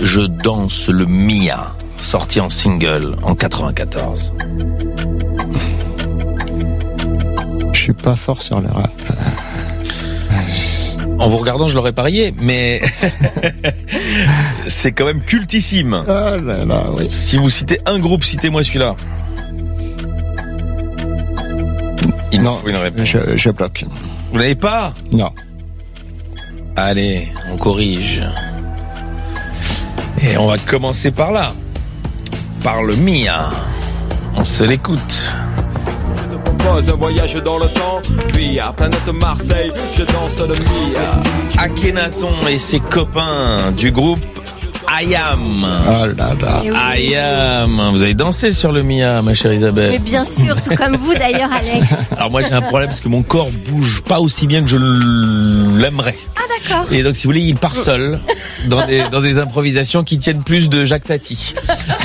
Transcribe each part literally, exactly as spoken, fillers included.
Je danse le Mia, sorti en single en quatre-vingt-quatorze. Je suis pas fort sur le rap. En vous regardant, je l'aurais parié, mais c'est quand même cultissime. Ah là là, oui. Si vous citez un groupe, citez-moi celui-là. Il non, faut une réponse. Je, je bloque. Vous n'avez pas ? Non. Allez, on corrige. Et on va commencer par là. Par le Mia. On se l'écoute. Un voyage dans le temps, via planète Marseille, je danse le Mia. Akhenaton et ses copains du groupe I Am. Oh là là. I Am. Vous avez dansé sur le Mia, ma chère Isabelle. Mais bien sûr, tout comme vous d'ailleurs, Alex. Alors moi j'ai un problème parce que mon corps bouge pas aussi bien que je l'aimerais. Ah d'accord. Et donc si vous voulez, il part seul dans des, dans des improvisations qui tiennent plus de Jacques Tati.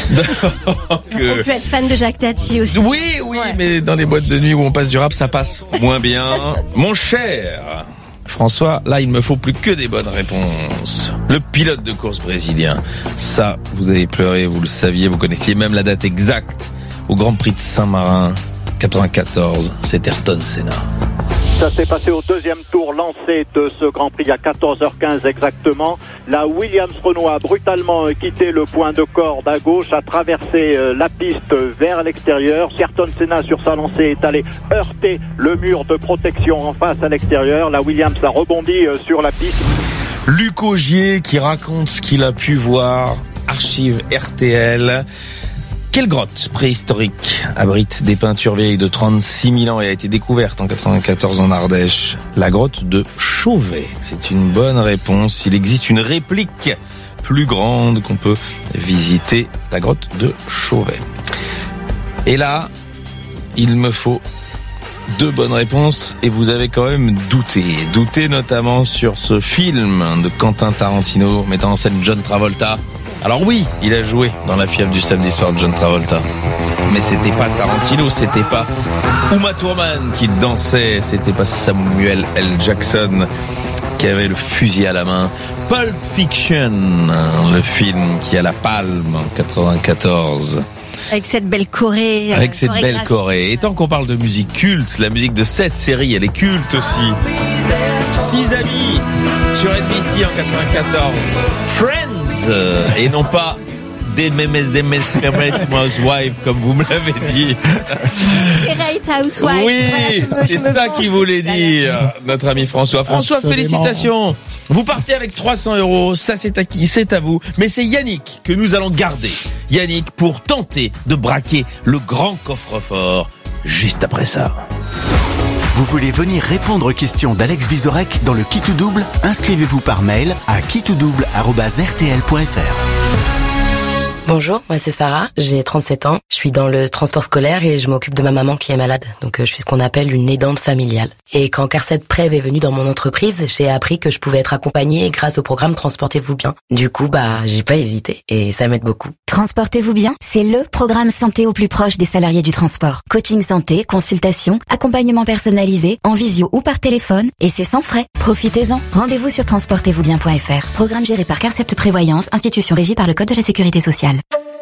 Donc, euh... On peut être fan de Jacques Tati aussi. Oui, oui, ouais. Mais dans les boîtes de nuit où on passe du rap, ça passe moins bien. Mon cher François, là il me faut plus que des bonnes réponses. Le pilote de course brésilien, ça vous avez pleuré, vous le saviez, vous connaissiez même la date exacte. Au Grand Prix de Saint-Marin quatre-vingt-quatorze, c'est Ayrton Senna. Ça s'est passé au deuxième tour lancé de ce Grand Prix à quatorze heures quinze exactement. La Williams Renault a brutalement quitté le point de corde à gauche, a traversé la piste vers l'extérieur. Ayrton Senna sur sa lancée est allé heurter le mur de protection en face à l'extérieur. La Williams a rebondi sur la piste. Luc Augier qui raconte ce qu'il a pu voir, archive R T L. Quelle grotte préhistorique abrite des peintures vieilles de trente-six mille ans et a été découverte en quatre-vingt-quatorze en Ardèche? La grotte de Chauvet. C'est une bonne réponse. Il existe une réplique plus grande qu'on peut visiter, la grotte de Chauvet. Et là, il me faut deux bonnes réponses et vous avez quand même douté. Douté notamment sur ce film de Quentin Tarantino mettant en scène John Travolta. Alors oui, il a joué dans La fièvre du samedi soir de John Travolta. Mais c'était pas Tarantino, c'était pas Uma Thurman qui dansait, c'était pas Samuel L. Jackson qui avait le fusil à la main. Pulp Fiction, le film qui a la palme en quatre-vingt-quatorze. Avec cette belle choré. Avec cette belle choré. Et tant qu'on parle de musique culte, la musique de cette série, elle est culte aussi. Six amis sur N B C en quatre-vingt-quatorze. Friends, et non pas des memes M S Housewives comme vous me l'avez dit. Desperate Housewives. Oui, voilà, c'est ça qu'il voulait dire, notre ami François. François, absolument. Félicitations. Vous partez avec trois cents euros. Ça, c'est à qui? C'est à vous. Mais c'est Yannick que nous allons garder. Yannick pour tenter de braquer le grand coffre-fort juste après ça. Vous voulez venir répondre aux questions d'Alex Vizorek dans le Qui tout double? Inscrivez-vous par mail à qui tout double arobase r t l point f r. Bonjour, moi c'est Sarah, j'ai trente-sept ans, je suis dans le transport scolaire et je m'occupe de ma maman qui est malade, donc je suis ce qu'on appelle une aidante familiale. Et quand Carcep Prev est venu dans mon entreprise, j'ai appris que je pouvais être accompagnée grâce au programme Transportez-vous bien. Du coup, bah j'ai pas hésité et ça m'aide beaucoup. Transportez-vous bien, c'est le programme santé au plus proche des salariés du transport. Coaching santé, consultation, accompagnement personnalisé, en visio ou par téléphone, et c'est sans frais. Profitez-en. Rendez-vous sur transportez vous bien point f r. Programme géré par Carcept Prévoyance, institution régie par le Code de la Sécurité sociale.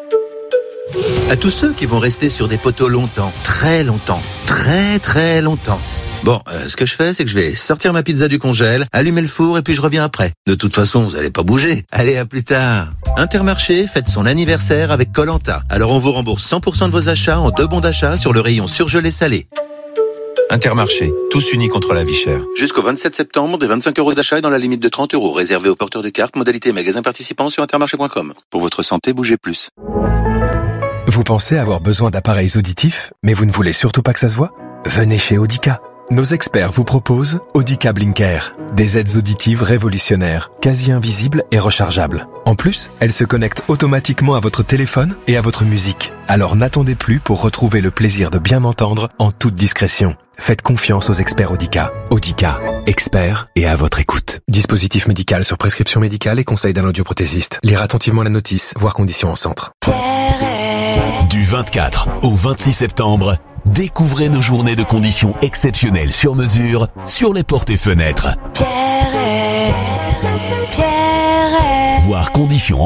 À tous ceux qui vont rester sur des poteaux longtemps, très longtemps, très très longtemps. Bon, euh, ce que je fais, c'est que je vais sortir ma pizza du congèle, allumer le four et puis je reviens après. De toute façon, vous allez pas bouger. Allez, à plus tard. Intermarché fête son anniversaire avec Koh-Lanta. Alors on vous rembourse cent pour cent de vos achats en deux bons d'achat sur le rayon surgelé salé. Intermarché, tous unis contre la vie chère. Jusqu'au vingt-sept septembre, des vingt-cinq euros d'achat dans la limite de trente euros, réservé aux porteurs de cartes, modalité magasin participant sur intermarché point com. Pour votre santé, bougez plus. Vous pensez avoir besoin d'appareils auditifs, mais vous ne voulez surtout pas que ça se voit? Venez chez Audica. Nos experts vous proposent Audica Blinker, des aides auditives révolutionnaires, quasi invisibles et rechargeables. En plus, elles se connectent automatiquement à votre téléphone et à votre musique. Alors n'attendez plus pour retrouver le plaisir de bien entendre en toute discrétion. Faites confiance aux experts Audica. Audica, experts et à votre écoute. Dispositif médical sur prescription médicale et conseil d'un audioprothésiste. Lire attentivement la notice, voir conditions en centre. Du vingt-quatre au vingt-six septembre, découvrez nos journées de conditions exceptionnelles sur mesure sur les portes et fenêtres. Pierre, Pierre, voir conditions